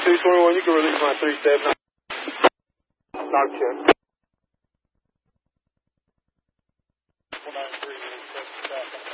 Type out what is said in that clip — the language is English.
221, you can release my 3-step. Knock check. 193,